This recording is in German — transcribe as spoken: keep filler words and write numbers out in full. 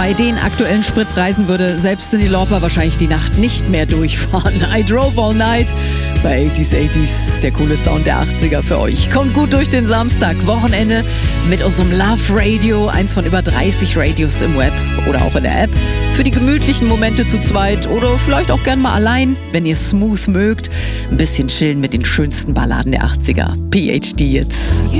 Bei den aktuellen Spritpreisen würde selbst Cyndi Lauper wahrscheinlich die Nacht nicht mehr durchfahren. I Drove All Night bei achtziger achtziger, der coole Sound der achtziger für euch. Kommt gut durch den Samstag, Wochenende mit unserem Love Radio, eins von über dreißig Radios im Web oder auch in der App. Für die gemütlichen Momente zu zweit oder vielleicht auch gern mal allein, wenn ihr smooth mögt. Ein bisschen chillen mit den schönsten Balladen der achtziger. P H D jetzt.